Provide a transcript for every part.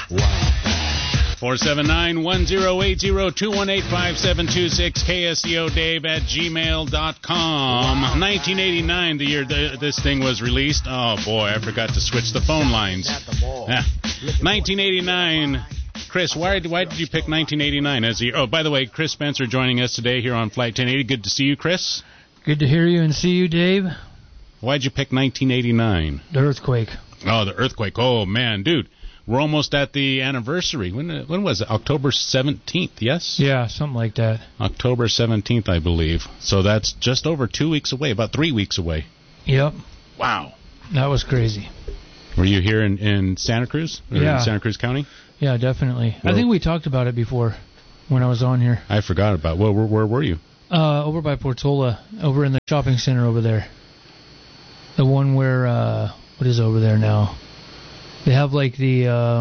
Wow. 479-1080-218-5726, KSEODave@gmail.com. 1989, the year this thing was released. Oh, boy, I forgot to switch the phone lines. 1989. Chris, why did you pick 1989 as the... Oh, by the way, Chris Spencer joining us today here on Flight 1080. Good to see you, Chris. Good to hear you and see you, Dave. Why'd you pick 1989? The earthquake. Oh, the earthquake. Oh, man, dude. We're almost at the anniversary. When was it? October 17th, yes? Yeah, something like that. October 17th, I believe. So that's just over 2 weeks away, about 3 weeks away. Yep. Wow. That was crazy. Were you here in Santa Cruz? Yeah. In Santa Cruz County? Yeah, definitely. I think we talked about it before when I was on here. I forgot about it. Where were you? Over by Portola, over in the shopping center over there. The one where, what is over there now? They have like the,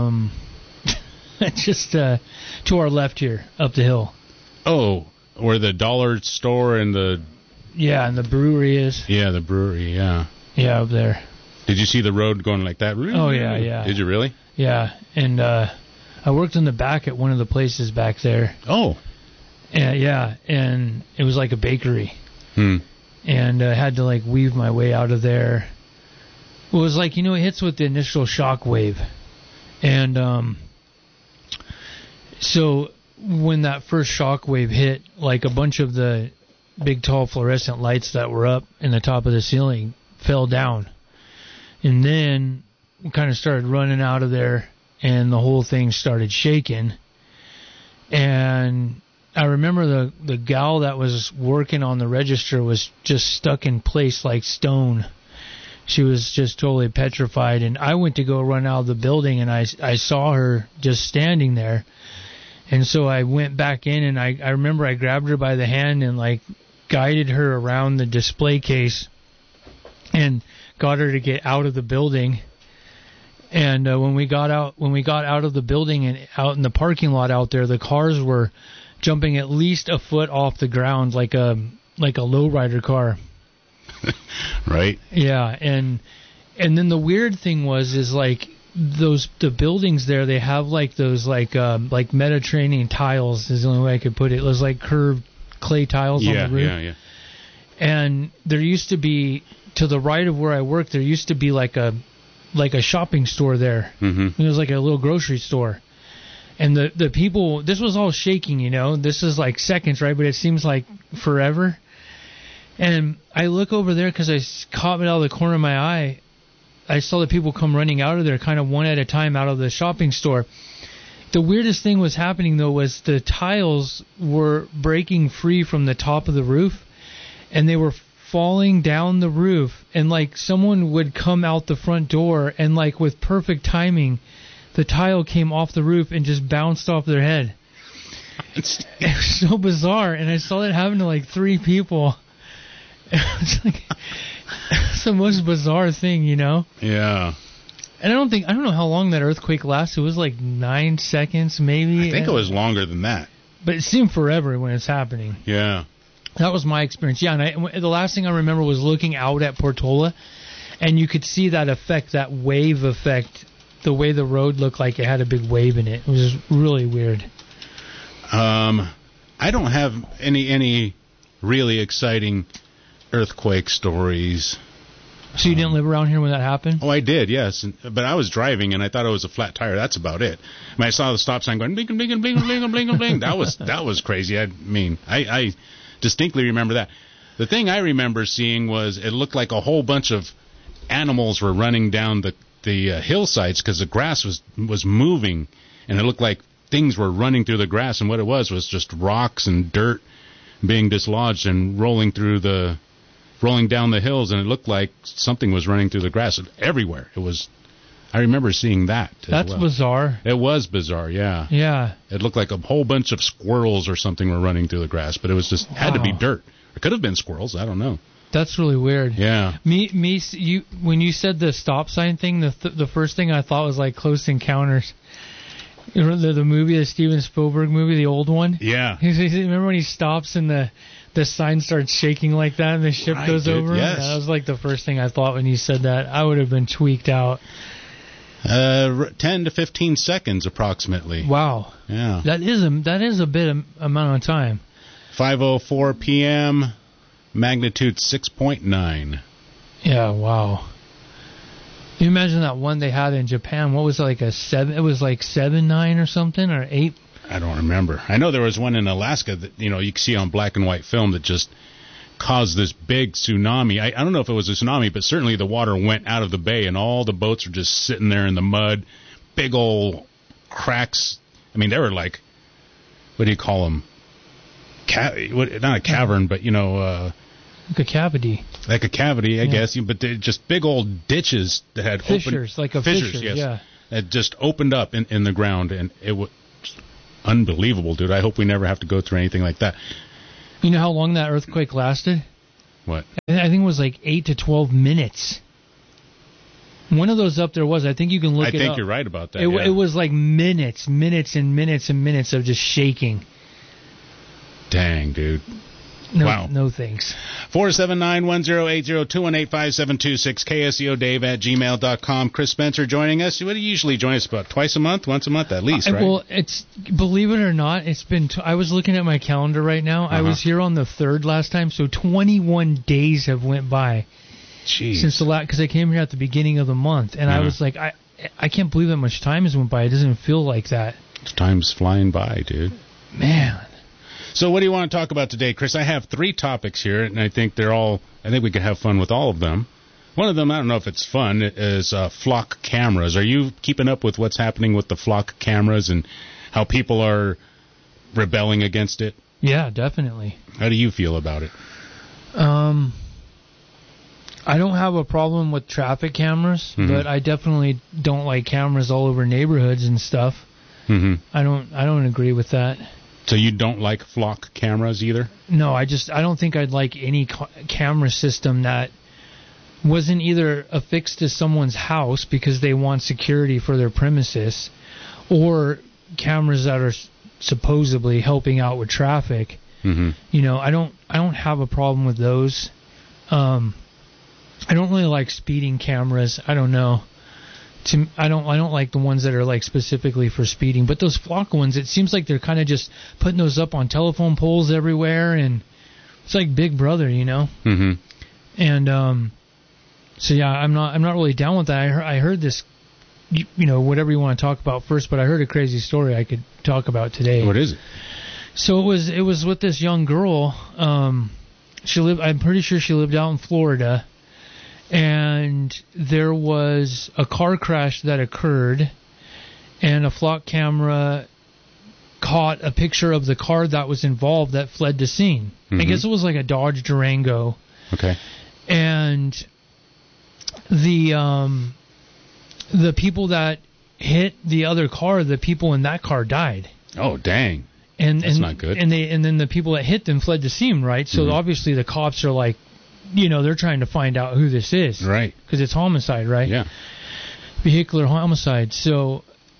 just to our left here, up the hill. Oh, where the dollar store and the... Yeah, and the brewery is. Yeah, the brewery, yeah. Yeah, up there. Did you see the road going like that? Oh, yeah, yeah. Did you really? Yeah, and I worked in the back at one of the places back there. Oh. Yeah, and it was like a bakery. And I had to like weave my way out of there. It was like, it hits with the initial shock wave. And so when that first shock wave hit, like a bunch of the big tall fluorescent lights that were up in the top of the ceiling fell down. And then we kind of started running out of there, and the whole thing started shaking. And I remember the gal that was working on the register was just stuck in place like stone. She was just totally petrified, and I went to go run out of the building, and I saw her just standing there. And so I went back in, and I remember I grabbed her by the hand and like guided her around the display case and got her to get out of the building. And when we got out of the building and out in the parking lot out there, the cars were jumping at least a foot off the ground, like a lowrider car. Right. Yeah, and then the weird thing is like the buildings there, they have like those like Mediterranean tiles is the only way I could put it. It was like curved clay tiles on the roof. Yeah. And there used to be, to the right of where I worked, there used to be like a shopping store there. Mm-hmm. It was like a little grocery store. And the people, this was all shaking, This is like seconds, right? But it seems like forever. And I look over there because I caught it out of the corner of my eye. I saw the people come running out of there kind of one at a time out of the shopping store. The weirdest thing was happening, though, was the tiles were breaking free from the top of the roof, and they were falling down the roof. And, like, someone would come out the front door, and, like, with perfect timing, the tile came off the roof and just bounced off their head. It was so bizarre, and I saw that happen to, like, 3 people. It's like it's the most bizarre thing, Yeah. And I don't know how long that earthquake lasted. It was like 9 seconds, maybe. I think it was longer than that. But it seemed forever when it's happening. Yeah. That was my experience. Yeah, and the last thing I remember was looking out at Portola, and you could see that effect, that wave effect, the way the road looked like it had a big wave in it. It was really weird. I don't have any really exciting earthquake stories. So you didn't live around here when that happened? Oh, I did, yes. But I was driving, and I thought it was a flat tire. That's about it. I saw the stop sign going, bling, bling, bling, bling, bling, bling, bling. That was crazy. I mean, I distinctly remember that. The thing I remember seeing was it looked like a whole bunch of animals were running down the hillsides because the grass was moving, and it looked like things were running through the grass, and what it was just rocks and dirt being dislodged and rolling down the hills, and it looked like something was running through the grass everywhere. I remember seeing that. That's bizarre. It was bizarre, yeah. Yeah. It looked like a whole bunch of squirrels or something were running through the grass, but it was just had to be dirt. It could have been squirrels. I don't know. That's really weird. Yeah. When you said the stop sign thing, the first thing I thought was like Close Encounters. You remember the movie, the Steven Spielberg movie, the old one? Yeah. Remember when he stops and the sign starts shaking like that and the ship goes over? Yes. That was like the first thing I thought when you said that. I would have been tweaked out. 10 to 15 seconds approximately. Wow. Yeah. That is a bit amount of time. 5:04 p.m. Magnitude 6.9. Yeah. Wow. Can you imagine that one they had in Japan? What was it, like a 7? It was like 7.9 or something, or 8. I don't remember. I know there was one in Alaska that you can see on black and white film that just caused this big tsunami. I don't know if it was a tsunami, but certainly the water went out of the bay and all the boats were just sitting there in the mud. Big old cracks. I mean, they were like, what do you call them? Not a cavern, but like a cavity. Like a cavity, I guess. But they're just big old ditches that had fissures, like a fissures. Yes, yeah. That just opened up in the ground, and it was unbelievable, dude. I hope we never have to go through anything like that. You know how long that earthquake lasted? What? I think it was like 8 to 12 minutes. One of those up there was. I think you can look it up. I think you're right about that. It was like minutes and minutes and minutes of just shaking. Dang, dude. No, wow. No thanks. 479-1080-218-5726. KSEODave@gmail.com. Chris Spencer joining us. What do you usually join us about? Twice a month? Once a month at least, right? Well, believe it or not, it's been... I was looking at my calendar right now. I was here on the 3rd last time, so 21 days have went by. Jeez. Since the last... Because I came here at the beginning of the month, and I was like, I can't believe that much time has went by. It doesn't feel like that. Time's flying by, dude. Man. So what do you want to talk about today, Chris? I have 3 topics here, and I think we could have fun with all of them. One of them, I don't know if it's fun, is flock cameras. Are you keeping up with what's happening with the flock cameras and how people are rebelling against it? Yeah, definitely. How do you feel about it? I don't have a problem with traffic cameras, but I definitely don't like cameras all over neighborhoods and stuff. Mm-hmm. I don't agree with that. So you don't like flock cameras either? No, I don't think I'd like any camera system that wasn't either affixed to someone's house because they want security for their premises, or cameras that are supposedly helping out with traffic. Mm-hmm. I don't have a problem with those. I don't really like speeding cameras. I don't know. I don't like the ones that are like specifically for speeding, but those flock ones, it seems like they're kind of just putting those up on telephone poles everywhere, and it's like Big Brother, Mm-hmm. And so yeah, I'm not really down with that. I heard this, whatever you want to talk about first, but I heard a crazy story I could talk about today. What is it? So it was with this young girl. I'm pretty sure she lived out in Florida. And there was a car crash that occurred, and a flock camera caught a picture of the car that was involved that fled the scene. Mm-hmm. I guess it was like a Dodge Durango. Okay. And the people that hit the other car, the people in that car died. Oh, dang. That's not good. And then the people that hit them fled the scene, right? So obviously the cops are like, they're trying to find out who this is. Right. Because it's homicide, right? Yeah. Vehicular homicide. So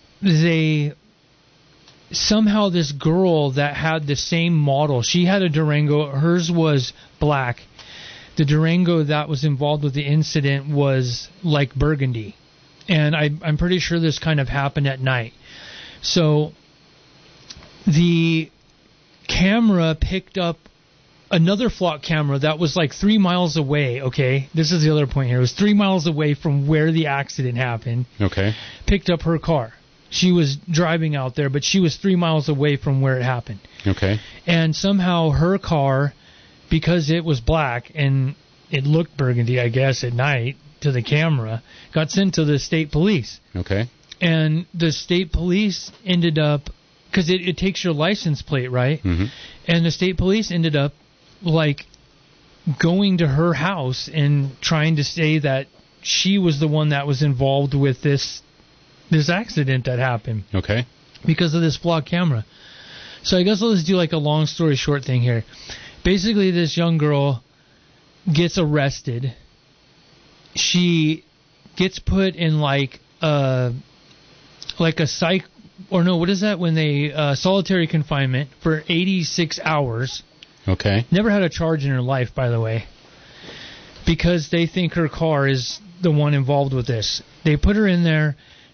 somehow this girl that had the same model, she had a Durango, hers was black. The Durango that was involved with the incident was like burgundy. And I'm pretty sure this kind of happened at night. So the camera picked up another flock camera that was like 3 miles away, okay? This is the other point here. It was 3 miles away from where the accident happened. Okay. Picked up her car. She was driving out there, but she was 3 miles away from where it happened. Okay. And somehow her car, because it was black and it looked burgundy, I guess, at night to the camera, got sent to the state police. Okay. And the state police ended up, because it takes your license plate, right? Mm-hmm. And the state police ended up like going to her house and trying to say that she was the one that was involved with this accident that happened. Okay. Because of this flock camera. So I guess let's do like a long story short thing here. Basically, this young girl gets arrested. She gets put in like a psych, or no, what is that when they solitary confinement for 86 hours. Okay. Never had a charge in her life, by the way, because they think her car is the one involved with this. They put her in there.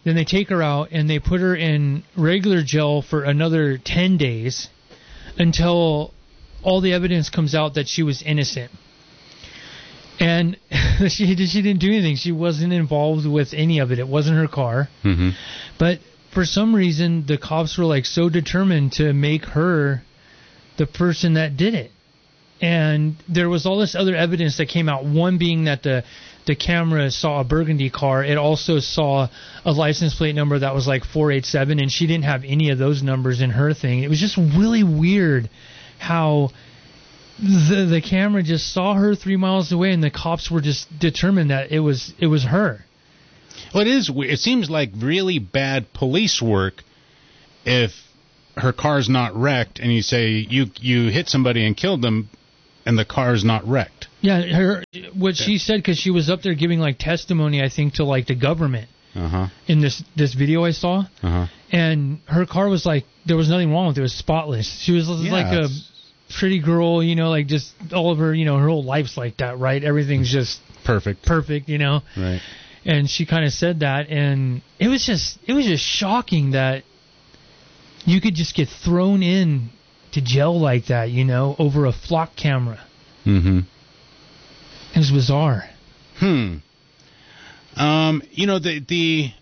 Then they take her out and they put her in regular jail for another 10 days until all the evidence comes out that she was innocent. And she didn't do anything. She wasn't involved with any of it. It wasn't her car. Mm-hmm. But for some reason, the cops were like so determined to make her the person that did it. And there was all this other evidence that came out. One being that the camera saw a burgundy car. It also saw a license plate number that was like 487, and she didn't have any of those numbers in her thing. It was just really weird how the camera just saw her 3 miles away, and the cops were just determined that it was her. Well, it is. It seems like really bad police work if her car's not wrecked, and you say you hit somebody and killed them, and the car's not wrecked. Yeah, what she said, because she was up there giving like testimony, I think, to like the government in this video I saw, and her car was like, there was nothing wrong with it. It was spotless. She was like a pretty girl, you know, like just all of her, you know, her whole life's like that, right? Everything's just perfect, you know. Right. And she kind of said that, and it was just shocking that you could just get thrown in to jail like that, you know, over a flock camera. Mm-hmm. It was bizarre. You know, the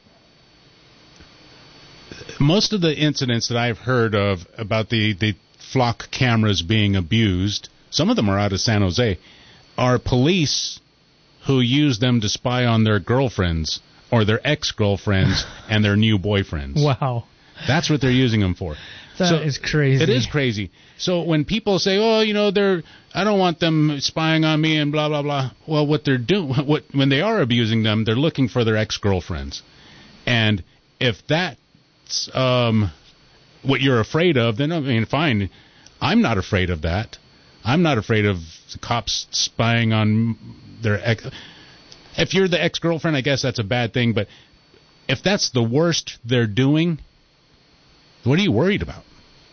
most of the incidents that I've heard of about the flock cameras being abused, some of them are out of San Jose, are police who use them to spy on their girlfriends or their ex-girlfriends and their new boyfriends. Wow. That's what they're using them for. That is crazy. It is crazy. So when people say, "Oh, you know, I don't want them spying on me," and blah blah blah. Well, what they're doing, when they are abusing them, they're looking for their ex-girlfriends. And if that's what you're afraid of, then I mean, fine. I'm not afraid of that. I'm not afraid of the cops spying on their ex. If you're the ex-girlfriend, I guess that's a bad thing. But if that's the worst they're doing, what are you worried about?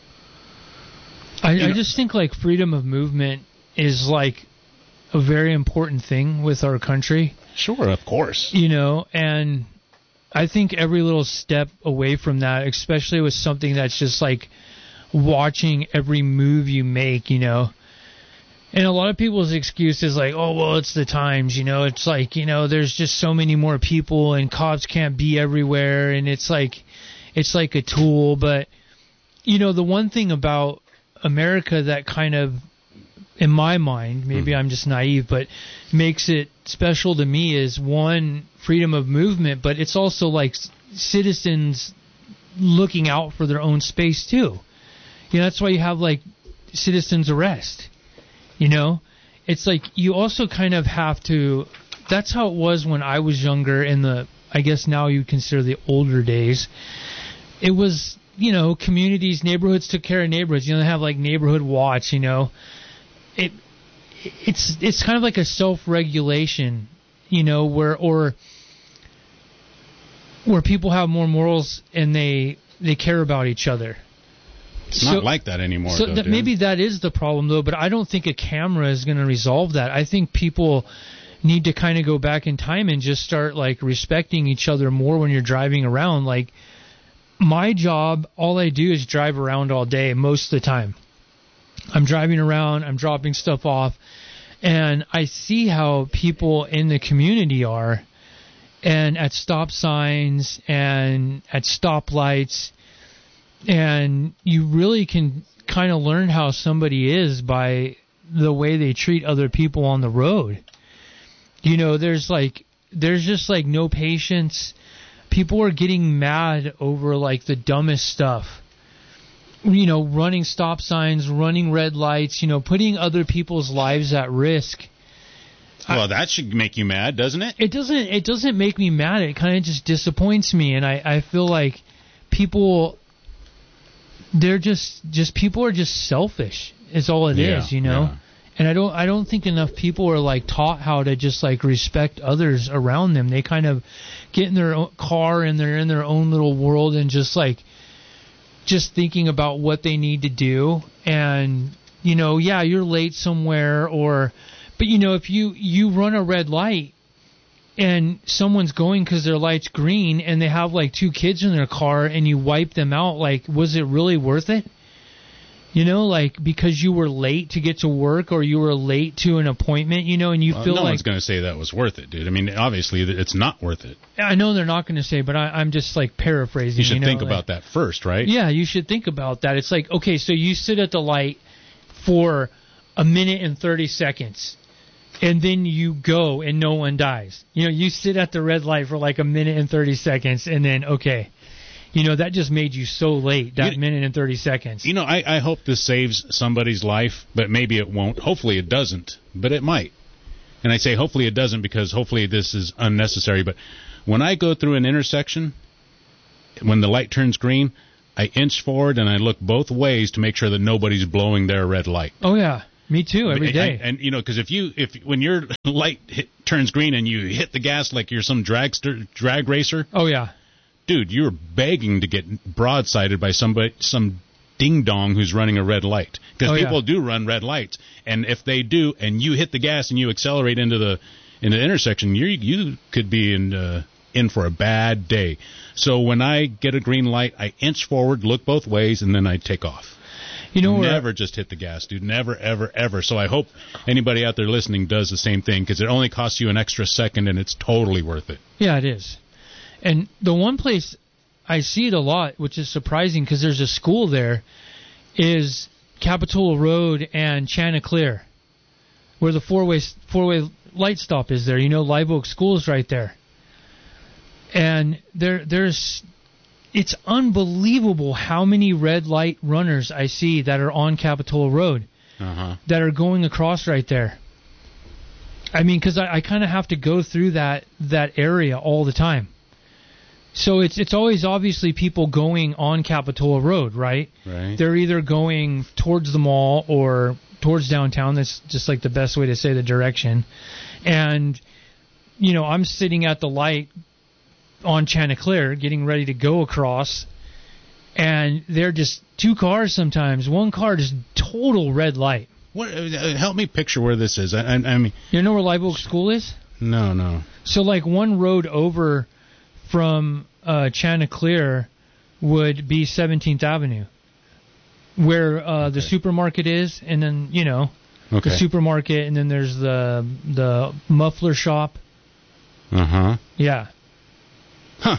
I just think like freedom of movement is like a very important thing with our country. Sure, of course. You know, and I think every little step away from that, especially with something that's just like watching every move you make, you know. And a lot of people's excuse is like, oh, well, it's the times, you know. It's like, you know, there's just so many more people and cops can't be everywhere. And it's like a tool. But, you know, the one thing about America that kind of, in my mind, maybe I'm just naive, but makes it special to me is, one, freedom of movement, but it's also like citizens looking out for their own space too. You know, that's why you have like citizens arrest. You know, it's like you also kind of have to. That's how it was when I was younger in the, I guess now you consider the older days. It was, you know, communities, neighborhoods took care of neighborhoods. You know, they have like neighborhood watch, you know. It's kind of like a self-regulation, you know, where people have more morals and they care about each other. It's not like that anymore. So though, maybe that is the problem, though, but I don't think a camera is going to resolve that. I think people need to kind of go back in time and just start like respecting each other more when you're driving around. Like my job, all I do is drive around all day most of the time. I'm driving around, I'm dropping stuff off, and I see how people in the community are, and at stop signs and at stoplights, and you really can kind of learn how somebody is by the way they treat other people on the road. You know, there's just like no patience. People are getting mad over like the dumbest stuff. You know, running stop signs, running red lights, you know, putting other people's lives at risk. Well, that should make you mad, doesn't it? It doesn't make me mad. It kind of just disappoints me, and I feel like people, they're just people are just selfish. Is all it is, you know. Yeah. And I don't think enough people are like taught how to just like respect others around them. They kind of get in their own car and they're in their own little world and just thinking about what they need to do. And you know, yeah, you're late somewhere, but you know, if you run a red light and someone's going because their light's green and they have like 2 kids in their car and you wipe them out, like, was it really worth it? You know, like, because you were late to get to work or you were late to an appointment, you know, and you feel no like... one's going to say that was worth it, dude. I mean, obviously, it's not worth it. I know they're not going to say, but I'm just, like, paraphrasing. You should think like, about that first, right? Yeah, you should think about that. It's like, okay, so you sit at the light for a minute and 30 seconds, and then you go and no one dies. You know, you sit at the red light for like a minute and 30 seconds, and then, okay... You know, that just made you so late, that minute and 30 seconds. You know, I hope this saves somebody's life, but maybe it won't. Hopefully it doesn't, but it might. And I say hopefully it doesn't because hopefully this is unnecessary. But when I go through an intersection, when the light turns green, I inch forward and I look both ways to make sure that nobody's blowing their red light. Oh, yeah. Me too, every day. And you know, because if when your light turns green and you hit the gas like you're some drag racer. Oh, yeah. Dude, you're begging to get broadsided by some ding-dong who's running a red light. Because people do run red lights. And if they do, and you hit the gas and you accelerate into the intersection, you could be in for a bad day. So when I get a green light, I inch forward, look both ways, and then I take off. You know, never just hit the gas, dude. Never, ever, ever. So I hope anybody out there listening does the same thing, because it only costs you an extra second, and it's totally worth it. Yeah, it is. And the one place I see it a lot, which is surprising because there's a school there, is Capitola Road and Chanticleer, where the four-way light stop is there. You know, Live Oak School is right there. And it's unbelievable how many red light runners I see that are on Capitola Road that are going across right there. I mean, because I kind of have to go through that area all the time. So it's always obviously people going on Capitola Road, right? Right. They're either going towards the mall or towards downtown. That's just like the best way to say the direction. And, you know, I'm sitting at the light on Chanticleer getting ready to go across, and they're just 2 cars sometimes. One car just total red light. What? Help me picture where this is. I mean... You know where Live Oak School is? No. So, like, one road over... from Chanticleer would be 17th Avenue, where the supermarket is, and then, you know, the supermarket, and then there's the muffler shop. Yeah. Huh.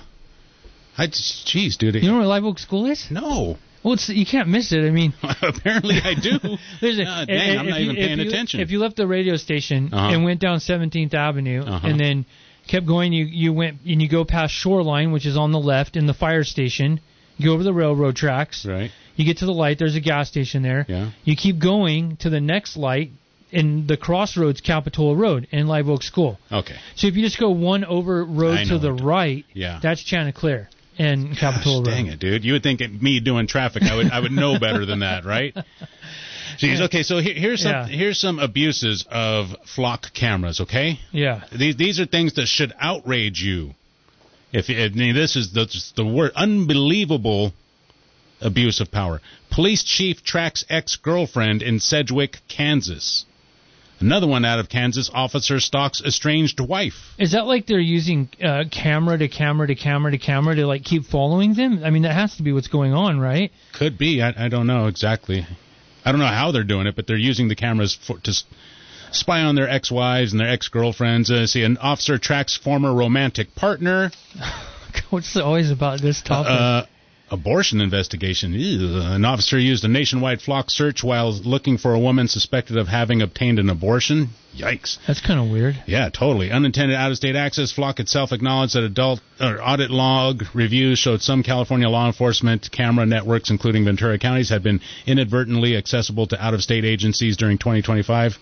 Jeez, dude. You know where Live Oak School is? No. Well, you can't miss it. I mean... Apparently I do. Dang, I'm not even paying attention. If you left the radio station and went down 17th Avenue and then... kept going, you went and you go past Shoreline, which is on the left, in the fire station. You go over the railroad tracks. Right. You get to the light. There's a gas station there. Yeah. You keep going to the next light, in the crossroads, Capitola Road and Live Oak School. Okay. So if you just go one over road to the right, that's Chanticleer and Capitola Road. Dang it, dude! You would think me doing traffic, I would know better than that, right? Jeez, okay, so here's some abuses of flock cameras, okay? Yeah. These are things that should outrage you. This is the word, unbelievable abuse of power. Police chief tracks ex-girlfriend in Sedgwick, Kansas. Another one out of Kansas, officer stalks estranged wife. Is that like they're using camera to camera to camera to camera to like keep following them? I mean, that has to be what's going on, right? Could be. I don't know exactly. I don't know how they're doing it, but they're using the cameras to spy on their ex-wives and their ex-girlfriends. See, an officer tracks former romantic partner. What's always about this topic? Abortion investigation. Ew. An officer used a nationwide flock search while looking for a woman suspected of having obtained an abortion. Yikes. That's kind of weird. Yeah, totally. Unintended out-of-state access. Flock itself acknowledged that audit log reviews showed some California law enforcement camera networks, including Ventura counties, had been inadvertently accessible to out-of-state agencies during 2025.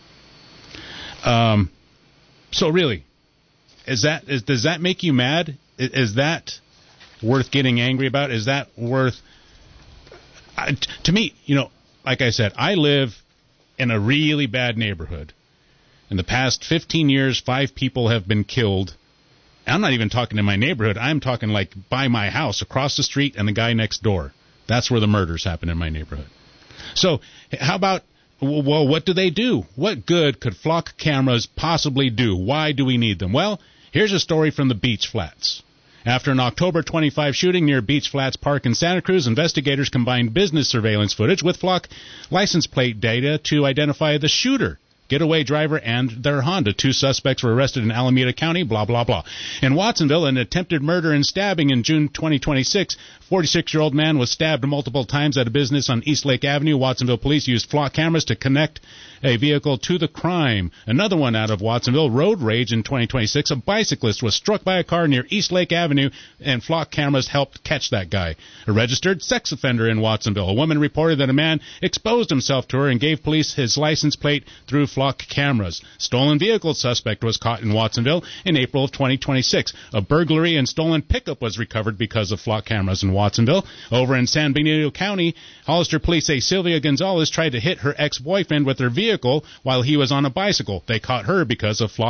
So really, does that make you mad? Is that worth getting angry about? Is that worth... to me, you know, like I said, I live in a really bad neighborhood. In the past 15 years, 5 people have been killed. I'm not even talking in my neighborhood. I'm talking like by my house, across the street, and the guy next door. That's where the murders happen in my neighborhood. So how about, well, what do they do? What good could flock cameras possibly do? Why do we need them? Well, Here's a story from the Beach Flats. After an October 25 shooting near Beach Flats Park in Santa Cruz, investigators combined business surveillance footage with flock license plate data to identify the shooter, getaway driver, and their Honda. 2 suspects were arrested in Alameda County, blah, blah, blah. In Watsonville, an attempted murder and stabbing in June 2026. 46-year-old man was stabbed multiple times at a business on East Lake Avenue. Watsonville police used flock cameras to connect a vehicle to the crime. Another one out of Watsonville, road rage in 2026. A bicyclist was struck by a car near East Lake Avenue, and flock cameras helped catch that guy. A registered sex offender in Watsonville. A woman reported that a man exposed himself to her and gave police his license plate through flock cameras. Stolen vehicle suspect was caught in Watsonville in April of 2026. A burglary and stolen pickup was recovered because of flock cameras in Watsonville. Over in San Benito County, Hollister police say Sylvia Gonzalez tried to hit her ex-boyfriend with her vehicle while he was on a bicycle. They caught her because of flock